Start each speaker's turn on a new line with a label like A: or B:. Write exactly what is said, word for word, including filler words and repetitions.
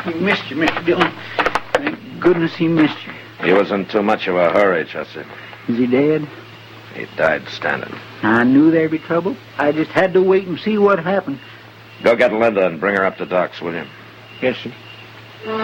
A: He missed you, Mister Dillon. Thank goodness he missed you.
B: He was in too much of a hurry, Chester.
A: Is he dead?
B: He died standing.
A: I knew there'd be trouble. I just had to wait and see what happened.
B: Go get Linda and bring her up to Doc's, will you?
A: Yes, sir.